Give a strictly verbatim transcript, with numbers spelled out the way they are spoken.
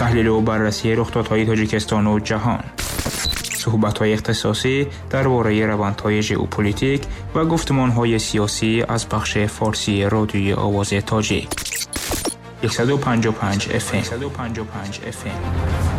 تحلیل و بررسی رخدادهای تاجیکستان و جهان، صحبت‌های اختصاصی درباره روندهای ژئوپلیتیک و گفتمان‌های سیاسی از بخش فارسی رادیوی آواز تاجیک. صد و پنجاه و پنج اف ام